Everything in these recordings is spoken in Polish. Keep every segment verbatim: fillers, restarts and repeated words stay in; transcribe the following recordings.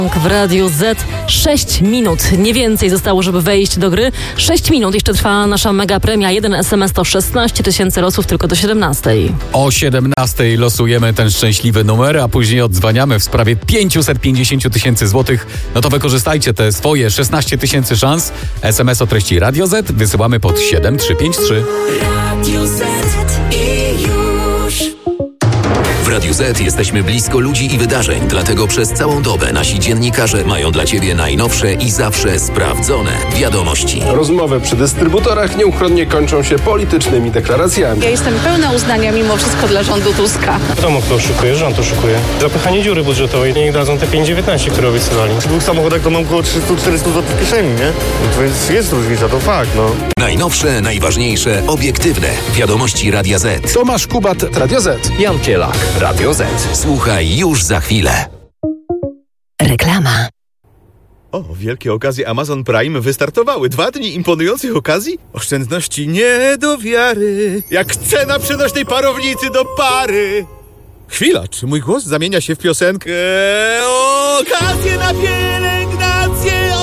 W Radiu Z sześć minut. Nie więcej zostało, żeby wejść do gry. sześć minut. Jeszcze trwa nasza mega premia. Jeden es em es to szesnaście tysięcy losów tylko do siedemnastej. O siedemnastej losujemy ten szczęśliwy numer, a później odzwaniamy w sprawie pięćset pięćdziesiąt tysięcy złotych. No to wykorzystajcie te swoje szesnaście tysięcy szans. es em es o treści Radio Z wysyłamy pod siedem trzy pięć trzy. Radio Z i już. W Radiu Z jesteśmy blisko ludzi i wydarzeń, dlatego przez całą dobę nasi dziennikarze mają dla Ciebie najnowsze i zawsze sprawdzone wiadomości. Rozmowy przy dystrybutorach nieuchronnie kończą się politycznymi deklaracjami. Ja jestem pełna uznania mimo wszystko dla rządu Tuska. Wiadomo, kto oszukuje, rząd oszukuje. Zapychanie dziury budżetowej, niech dadzą te pięć dziewiętnaście, które obiecywali. W dwóch samochodach to mam około trzysta czterysta złotych w kieszeni, nie? No więc jest różnica, to fakt, no. Najnowsze, najważniejsze, obiektywne wiadomości Radia Z. Tomasz Kubat, Radio Z. Jan Kielak, Radio Z. Słuchaj już za chwilę. Reklama. O, wielkie okazje Amazon Prime wystartowały. Dwa dni imponujących okazji? Oszczędności nie do wiary. Jak cena przenośnej parownicy do pary. Chwila, czy mój głos zamienia się w piosenkę? Okazje na pielęgnację,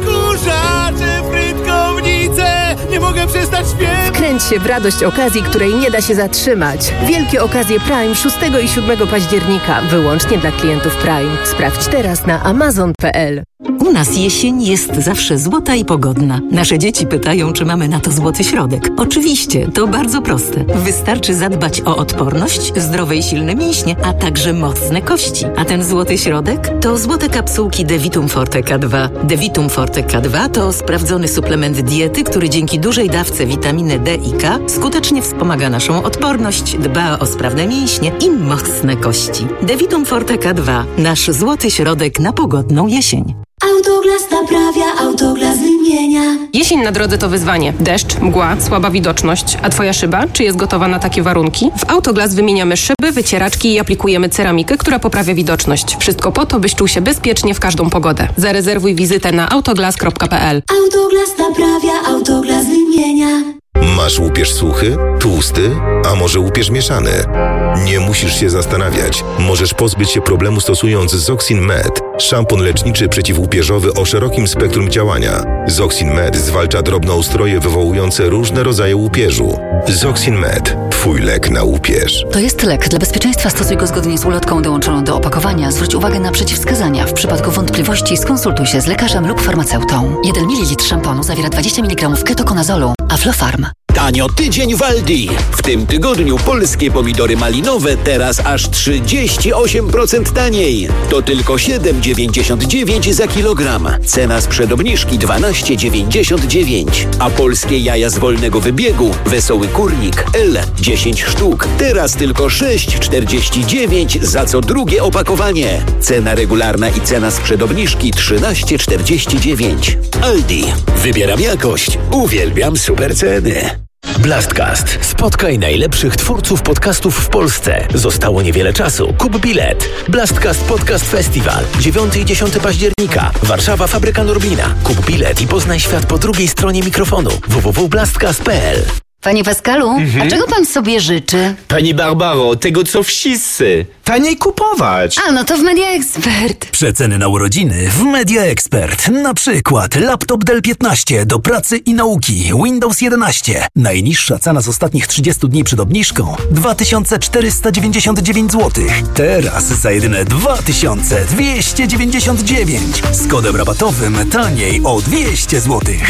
odkurzacze, frytkownice. Nie mogę przestać śpiewać. Wkręć się w radość okazji, której nie da się zatrzymać. Wielkie okazje Prime szóstego i siódmego października. Wyłącznie dla klientów Prime. Sprawdź teraz na amazon kropka pe el. U nas jesień jest zawsze złota i pogodna. Nasze dzieci pytają, czy mamy na to złoty środek. Oczywiście, to bardzo proste. Wystarczy zadbać o odporność, zdrowe i silne mięśnie, a także mocne kości. A ten złoty środek to złote kapsułki Devitum Forte K dwa. Devitum Forte K dwa to sprawdzony suplement diety, który dzięki dużej dawce witaminy D i K skutecznie wspomaga naszą odporność, dba o sprawne mięśnie i mocne kości. Devitum Forte K dwa. Nasz złoty środek na pogodną jesień. Autoglas naprawia, Autoglas wymienia. Jesień na drodze to wyzwanie. Deszcz, mgła, słaba widoczność. A Twoja szyba? Czy jest gotowa na takie warunki? W Autoglas wymieniamy szyby, wycieraczki i aplikujemy ceramikę, która poprawia widoczność. Wszystko po to, byś czuł się bezpiecznie w każdą pogodę. Zarezerwuj wizytę na autoglas kropka pe el. Autoglas naprawia, Autoglas wymienia. Masz łupież suchy, tłusty, a może łupież mieszany? Nie musisz się zastanawiać. Możesz pozbyć się problemu stosując Zoxin Med, szampon leczniczy przeciwłupieżowy o szerokim spektrum działania. Zoxin Med zwalcza drobnoustroje wywołujące różne rodzaje łupieżu. Zoxin Med. Twój lek na łupież. To jest lek. Dla bezpieczeństwa stosuj go zgodnie z ulotką dołączoną do opakowania. Zwróć uwagę na przeciwwskazania. W przypadku wątpliwości skonsultuj się z lekarzem lub farmaceutą. jeden mililitr szamponu zawiera dwadzieścia miligramów ketokonazolu. Aflofarm. Tanio tydzień w Aldi. W tym tygodniu polskie pomidory malinowe teraz aż trzydzieści osiem procent taniej. To tylko siedem dziewięćdziesiąt dziewięć za kilogram. Cena sprzed obniżki dwanaście dziewięćdziesiąt dziewięć. A polskie jaja z wolnego wybiegu Wesoły Kurnik L dziesięć sztuk. Teraz tylko sześć czterdzieści dziewięć za co drugie opakowanie. Cena regularna i cena sprzed obniżki trzynaście czterdzieści dziewięć. Aldi. Wybieram jakość. Uwielbiam super ceny. Blastcast. Spotkaj najlepszych twórców podcastów w Polsce. Zostało niewiele czasu. Kup bilet. Blastcast Podcast Festival. dziewiątego i dziesiątego października. Warszawa, Fabryka Norblina. Kup bilet i poznaj świat po drugiej stronie mikrofonu. w w w kropka blastcast kropka pe el. Panie Pascalu, mhm. a czego pan sobie życzy? Pani Barbaro, tego co wszyscy. Taniej kupować. A, no to w Media Expert. Przeceny na urodziny w Media Expert. Na przykład laptop Dell piętnaście do pracy i nauki. Windows jedenaście. Najniższa cena z ostatnich trzydziestu dni przed obniżką dwa tysiące czterysta dziewięćdziesiąt dziewięć złotych. Teraz za jedyne dwa tysiące dwieście dziewięćdziesiąt dziewięć. Z kodem rabatowym taniej o dwieście złotych.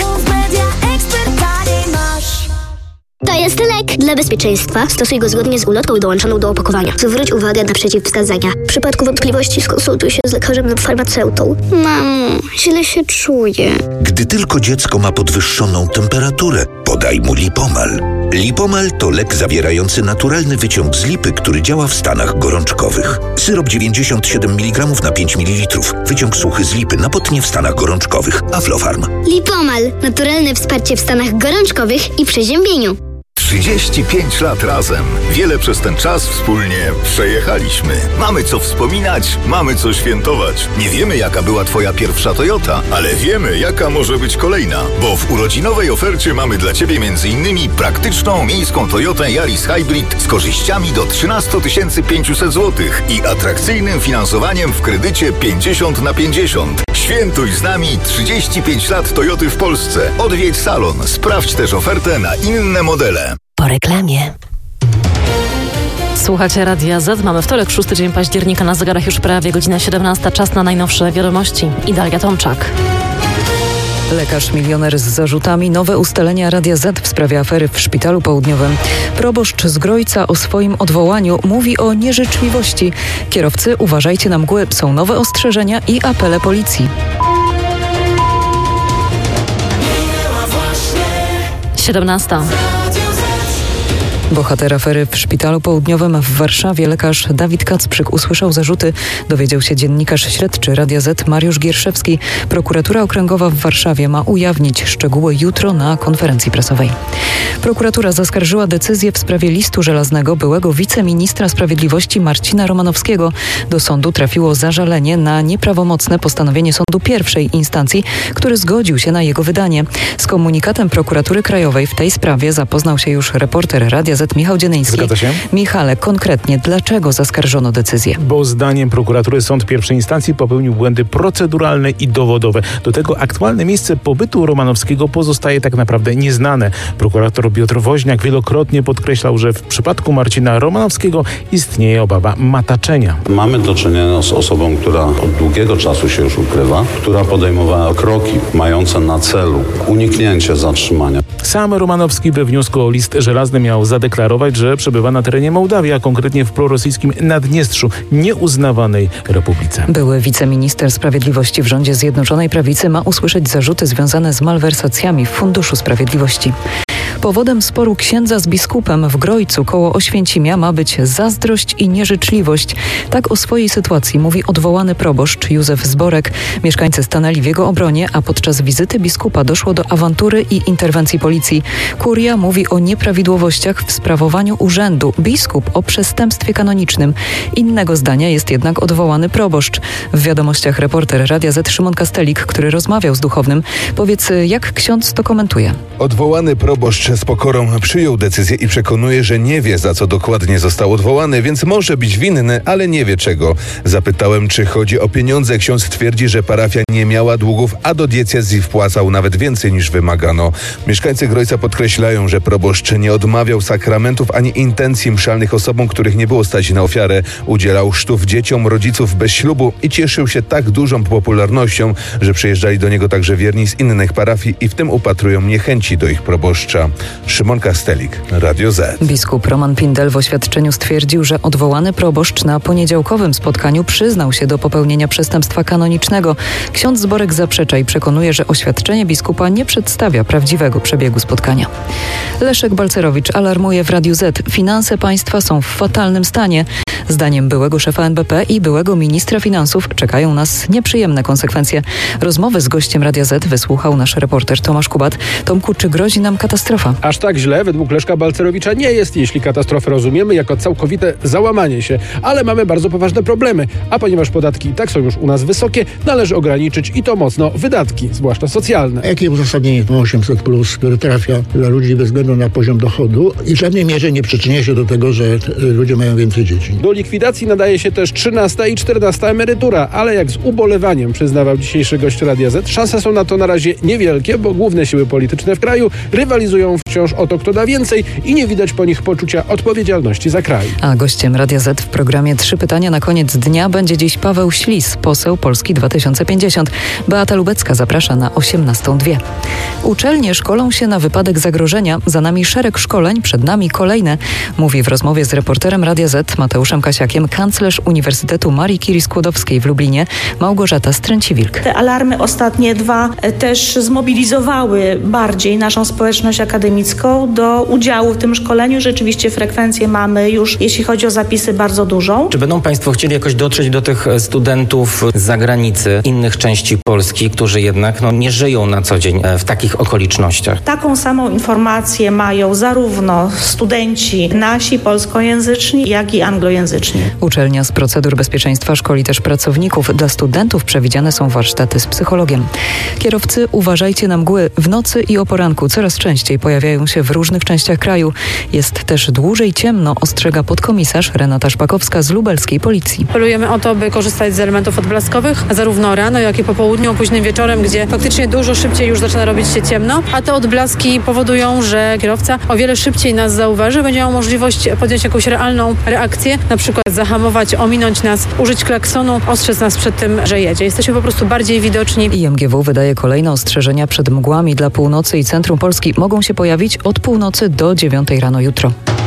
To jest lek. Dla bezpieczeństwa stosuj go zgodnie z ulotką dołączoną do opakowania. Zwróć uwagę na przeciwwskazania. W przypadku wątpliwości skonsultuj się z lekarzem lub farmaceutą. Mamo, źle się czuję. Gdy tylko dziecko ma podwyższoną temperaturę, podaj mu Lipomal. Lipomal to lek zawierający naturalny wyciąg z lipy, który działa w stanach gorączkowych. Syrop dziewięćdziesiąt siedem miligramów na pięć mililitrów. Wyciąg suchy z lipy na potnie w stanach gorączkowych. Aflofarm. Lipomal. Naturalne wsparcie w stanach gorączkowych i przeziębieniu. trzydzieści pięć lat razem. Wiele przez ten czas wspólnie przejechaliśmy. Mamy co wspominać, mamy co świętować. Nie wiemy, jaka była twoja pierwsza Toyota, ale wiemy, jaka może być kolejna. Bo w urodzinowej ofercie mamy dla ciebie między innymi praktyczną miejską Toyotę Yaris Hybrid z korzyściami do trzynaście tysięcy pięćset złotych i atrakcyjnym finansowaniem w kredycie pięćdziesiąt na pięćdziesiąt. Świętuj z nami trzydzieści pięć lat Toyoty w Polsce. Odwiedź salon. Sprawdź też ofertę na inne modele. Po reklamie. Słuchacie Radia Z. Mamy wtorek, szósty dzień października. Na zegarach już prawie godzina siedemnasta. Czas na najnowsze wiadomości. I Dalia Tomczak. Lekarz milioner z zarzutami. Nowe ustalenia Radia Z w sprawie afery w Szpitalu Południowym. Proboszcz z Grojca o swoim odwołaniu mówi o nieżyczliwości. Kierowcy, uważajcie na mgły. Są nowe ostrzeżenia i apele policji. siedemnasta. Bohater afery w Szpitalu Południowym w Warszawie, lekarz Dawid Kacprzyk, usłyszał zarzuty. Dowiedział się dziennikarz śledczy Radia Z Mariusz Gierszewski. Prokuratura Okręgowa w Warszawie ma ujawnić szczegóły jutro na konferencji prasowej. Prokuratura zaskarżyła decyzję w sprawie listu żelaznego byłego wiceministra sprawiedliwości Marcina Romanowskiego. Do sądu trafiło zażalenie na nieprawomocne postanowienie sądu pierwszej instancji, który zgodził się na jego wydanie. Z komunikatem Prokuratury Krajowej w tej sprawie zapoznał się już reporter Radia Z Michał Dzienyński. Zgadza się. Michale, konkretnie dlaczego zaskarżono decyzję? Bo zdaniem prokuratury sąd pierwszej instancji popełnił błędy proceduralne i dowodowe. Do tego aktualne miejsce pobytu Romanowskiego pozostaje tak naprawdę nieznane. Prokurator Piotr Woźniak wielokrotnie podkreślał, że w przypadku Marcina Romanowskiego istnieje obawa mataczenia. Mamy do czynienia z osobą, która od długiego czasu się już ukrywa, która podejmowała kroki mające na celu uniknięcie zatrzymania. Sam Romanowski we wniosku o list żelazny miał zadeklarować, że przebywa na terenie Mołdawii, a konkretnie w prorosyjskim Naddniestrzu, nieuznawanej republice. Były wiceminister sprawiedliwości w rządzie Zjednoczonej Prawicy ma usłyszeć zarzuty związane z malwersacjami w Funduszu Sprawiedliwości. Powodem sporu księdza z biskupem w Grojcu koło Oświęcimia ma być zazdrość i nieżyczliwość. Tak o swojej sytuacji mówi odwołany proboszcz Józef Zborek. Mieszkańcy stanęli w jego obronie, a podczas wizyty biskupa doszło do awantury i interwencji policji. Kuria mówi o nieprawidłowościach w sprawowaniu urzędu, biskup o przestępstwie kanonicznym. Innego zdania jest jednak odwołany proboszcz. W wiadomościach reporter Radia Z Szymon Kastelik, który rozmawiał z duchownym. Powiedz, jak ksiądz to komentuje? Odwołany proboszcz z pokorą przyjął decyzję i przekonuje, że nie wie, za co dokładnie został odwołany, więc może być winny, ale nie wie czego. Zapytałem, czy chodzi o pieniądze. Ksiądz twierdzi, że parafia nie miała długów, a do diecezji wpłacał nawet więcej niż wymagano. Mieszkańcy Grojca podkreślają, że proboszcz nie odmawiał sakramentów ani intencji mszalnych osobom, których nie było stać na ofiarę. Udzielał chrztów dzieciom rodziców bez ślubu i cieszył się tak dużą popularnością, że przyjeżdżali do niego także wierni z innych parafii i w tym upatrują niechęci do ich proboszcza. Szymon Kastelik, Radio Z. Biskup Roman Pindel w oświadczeniu stwierdził, że odwołany proboszcz na poniedziałkowym spotkaniu przyznał się do popełnienia przestępstwa kanonicznego. Ksiądz Zborek zaprzecza i przekonuje, że oświadczenie biskupa nie przedstawia prawdziwego przebiegu spotkania. Leszek Balcerowicz alarmuje w Radiu Z. Finanse państwa są w fatalnym stanie. Zdaniem byłego szefa N B P i byłego ministra finansów czekają nas nieprzyjemne konsekwencje. Rozmowy z gościem Radia Z wysłuchał nasz reporter Tomasz Kubat. Tomku, czy grozi nam katastrofa? Aż tak źle według Leszka Balcerowicza nie jest, jeśli katastrofę rozumiemy jako całkowite załamanie się. Ale mamy bardzo poważne problemy. A ponieważ podatki i tak są już u nas wysokie, należy ograniczyć i to mocno wydatki, zwłaszcza socjalne. A jakie uzasadnienie to osiemset plus, które trafia dla ludzi bez względu na poziom dochodu i w żadnej mierze nie przyczynia się do tego, że ludzie mają więcej dzieci? Do likwidacji nadaje się też trzynasta i czternasta emerytura, ale jak z ubolewaniem przyznawał dzisiejszy gość Radia Z, szanse są na to na razie niewielkie, bo główne siły polityczne w kraju rywalizują wciąż o to, kto da więcej i nie widać po nich poczucia odpowiedzialności za kraj. A gościem Radia Z w programie Trzy pytania na koniec dnia będzie dziś Paweł Ślis, poseł Polski dwa tysiące pięćdziesiąt. Beata Lubecka zaprasza na osiemnastą dwie. Uczelnie szkolą się na wypadek zagrożenia. Za nami szereg szkoleń, przed nami kolejne. Mówi w rozmowie z reporterem Radia Z Mateuszem Kasiakiem kanclerz Uniwersytetu Marii Curie Skłodowskiej w Lublinie Małgorzata Stręci-Wilk. Te alarmy ostatnie dwa też zmobilizowały bardziej naszą społeczność akademicką akademicką do udziału w tym szkoleniu. Rzeczywiście frekwencję mamy już, jeśli chodzi o zapisy, bardzo dużą. Czy będą Państwo chcieli jakoś dotrzeć do tych studentów z zagranicy, innych części Polski, którzy jednak no, nie żyją na co dzień w takich okolicznościach? Taką samą informację mają zarówno studenci nasi polskojęzyczni, jak i anglojęzyczni. Uczelnia z procedur bezpieczeństwa szkoli też pracowników. Dla studentów przewidziane są warsztaty z psychologiem. Kierowcy, uważajcie na mgły. W nocy i o poranku coraz częściej pojawiają się w różnych częściach kraju. Jest też dłużej ciemno, ostrzega podkomisarz Renata Szpakowska z lubelskiej policji. Apelujemy o to, by korzystać z elementów odblaskowych, zarówno rano, jak i po południu, późnym wieczorem, gdzie faktycznie dużo szybciej już zaczyna robić się ciemno, a te odblaski powodują, że kierowca o wiele szybciej nas zauważy, będzie miał możliwość podjąć jakąś realną reakcję, na przykład zahamować, ominąć nas, użyć klaksonu, ostrzec nas przed tym, że jedzie. Jesteśmy po prostu bardziej widoczni. I M G W wydaje kolejne ostrzeżenia przed mgłami dla północy i centrum Polski. Mogą się pojawić od północy do dziewiątej rano jutro.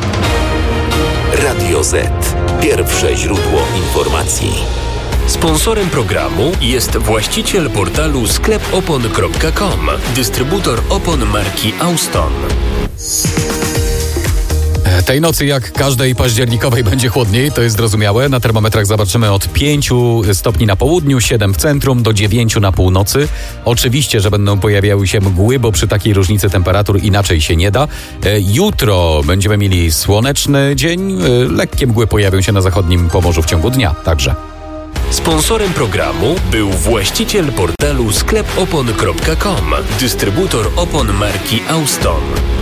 Radio Z. Pierwsze źródło informacji. Sponsorem programu jest właściciel portalu sklep opon kropka com, dystrybutor opon marki Auston. Tej nocy, jak każdej październikowej, będzie chłodniej, to jest zrozumiałe. Na termometrach zobaczymy od pięciu stopni na południu, siedem w centrum, do dziewięciu na północy. Oczywiście, że będą pojawiały się mgły, bo przy takiej różnicy temperatur inaczej się nie da. Jutro będziemy mieli słoneczny dzień. Lekkie mgły pojawią się na zachodnim Pomorzu w ciągu dnia także. Sponsorem programu był właściciel portalu sklep opon kropka com, dystrybutor opon marki Auston.